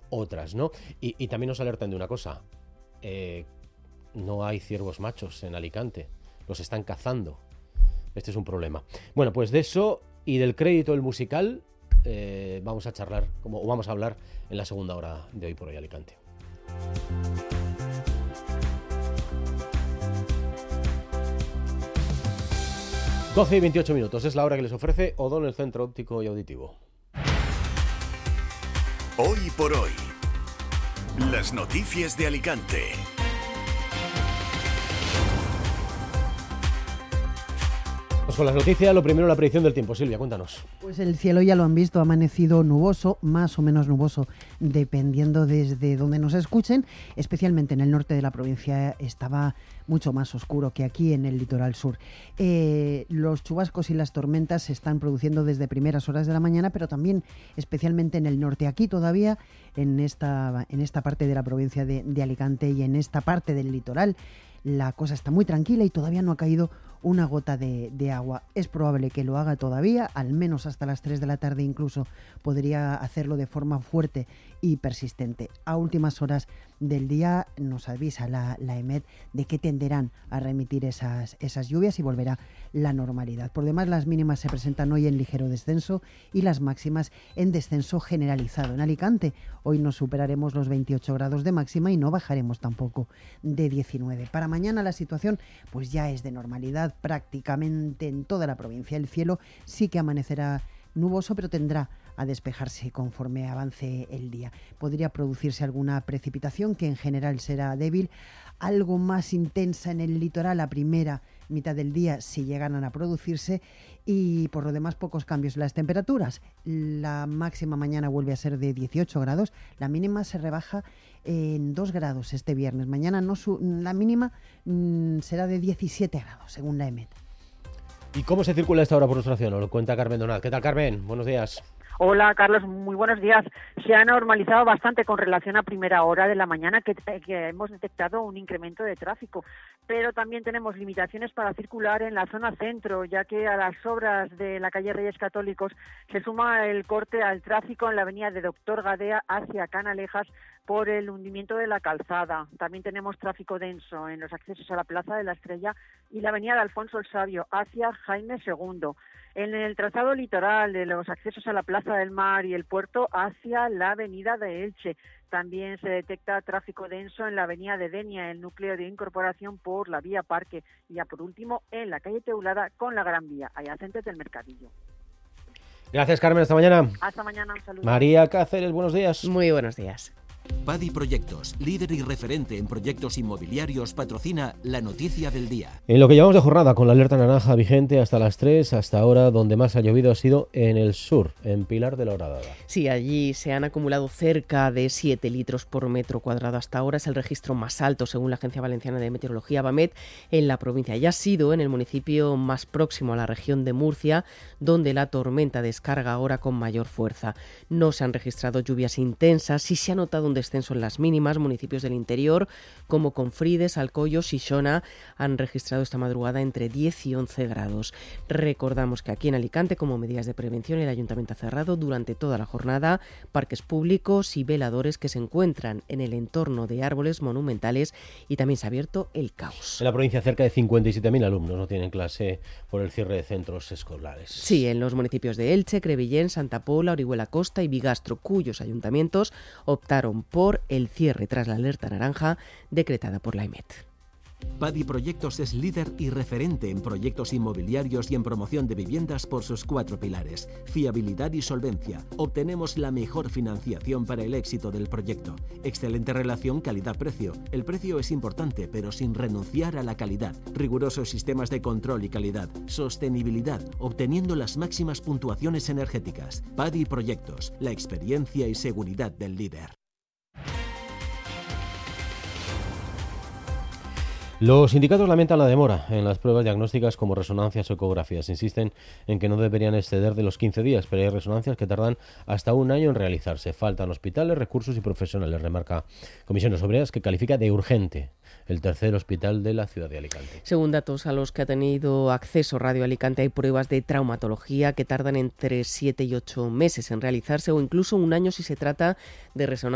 otras, ¿no? Y también nos alertan de una cosa, no hay ciervos machos en Alicante, los están cazando. Este es un problema. Bueno, pues de eso y del crédito del musical vamos a charlar, vamos a hablar en la segunda hora de Hoy por Hoy Alicante. Doce y 28 minutos, es la hora que les ofrece O'Donnell Centro Óptico y Auditivo. Hoy por Hoy, las noticias de Alicante. Pues con las noticias, lo primero la predicción del tiempo. Silvia, cuéntanos. Pues el cielo ya lo han visto, ha amanecido nuboso, más o menos nuboso, dependiendo desde donde nos escuchen. Especialmente en el norte de la provincia estaba mucho más oscuro que aquí en el litoral sur. Los chubascos y las tormentas se están produciendo desde primeras horas de la mañana, pero también especialmente en el norte. Aquí todavía, en esta parte de la provincia de Alicante y en esta parte del litoral, la cosa está muy tranquila y todavía no ha caído una gota de agua. Es probable que lo haga todavía, al menos hasta las 3 de la tarde incluso podría hacerlo de forma fuerte y persistente. A últimas horas del día nos avisa la EMET de que tenderán a remitir esas lluvias y volverá la normalidad. Por demás, las mínimas se presentan hoy en ligero descenso y las máximas en descenso generalizado. En Alicante hoy no superaremos los 28 grados de máxima y no bajaremos tampoco de 19. Para mañana la situación pues ya es de normalidad prácticamente en toda la provincia. El cielo sí que amanecerá nuboso, pero tendrá a despejarse conforme avance el día. Podría producirse alguna precipitación que en general será débil, algo más intensa en el litoral a primera mitad del día si llegaran a producirse, y por lo demás pocos cambios en las temperaturas. La máxima mañana vuelve a ser de 18 grados, la mínima se rebaja en 2 grados este viernes. Mañana la mínima será de 17 grados según la EMET. ¿Y cómo se circula esta hora por nuestra zona? Lo cuenta Carmen Donat. ¿Qué tal, Carmen? Buenos días. Hola, Carlos, muy buenos días. Se ha normalizado bastante con relación a primera hora de la mañana, que hemos detectado un incremento de tráfico, pero también tenemos limitaciones para circular en la zona centro, ya que a las obras de la calle Reyes Católicos se suma el corte al tráfico en la avenida de Doctor Gadea hacia Canalejas por el hundimiento de la calzada. También tenemos tráfico denso en los accesos a la Plaza de la Estrella y la avenida de Alfonso el Sabio hacia Jaime II. En el trazado litoral de los accesos a la Plaza del Mar y el puerto hacia la avenida de Elche. También se detecta tráfico denso en la avenida de Denia, el núcleo de incorporación por la vía Parque. Y ya por último, en la calle Teulada con la Gran Vía, adyacente del Mercadillo. Gracias, Carmen. Hasta mañana. Hasta mañana. Un saludo. María Cáceres, buenos días. Muy buenos días. Padi Proyectos, líder y referente en proyectos inmobiliarios, patrocina la noticia del día. En lo que llevamos de jornada, con la alerta naranja vigente hasta las 3, hasta ahora donde más ha llovido ha sido en el sur, en Pilar de la Horadada. Sí, allí se han acumulado cerca de 7 litros por metro cuadrado hasta ahora. Es el registro más alto, según la Agencia Valenciana de Meteorología, BAMET, en la provincia. Ya ha sido en el municipio más próximo a la región de Murcia, donde la tormenta descarga ahora con mayor fuerza. No se han registrado lluvias intensas, sí se ha notado un descenso en las mínimas. Municipios del interior como Confrides, Alcoyo, Xixona han registrado esta madrugada entre 10 y 11 grados. Recordamos que aquí en Alicante, como medidas de prevención, el Ayuntamiento ha cerrado durante toda la jornada parques públicos y veladores que se encuentran en el entorno de árboles monumentales, y también se ha abierto el caos. En la provincia cerca de 57.000 alumnos no tienen clase por el cierre de centros escolares. Sí, en los municipios de Elche, Crevillén, Santa Pola, Orihuela Costa y Bigastro, cuyos ayuntamientos optaron por el cierre tras la alerta naranja decretada por la EMET. Padi Proyectos es líder y referente en proyectos inmobiliarios y en promoción de viviendas por sus 4 pilares: fiabilidad y solvencia. Obtenemos la mejor financiación para el éxito del proyecto. Excelente relación calidad-precio. El precio es importante, pero sin renunciar a la calidad. Rigurosos sistemas de control y calidad. Sostenibilidad, obteniendo las máximas puntuaciones energéticas. Padi Proyectos, la experiencia y seguridad del líder. Los sindicatos lamentan la demora en las pruebas diagnósticas como resonancias o ecografías. Insisten en que no deberían exceder de los 15 días, pero hay resonancias que tardan hasta un año en realizarse. Faltan hospitales, recursos y profesionales, remarca Comisiones Obreras, que califica de urgente el tercer hospital de la ciudad de Alicante. Según datos a los que ha tenido acceso Radio Alicante, hay pruebas de traumatología que tardan entre 7 y 8 meses en realizarse, o incluso un año si se trata de resonancias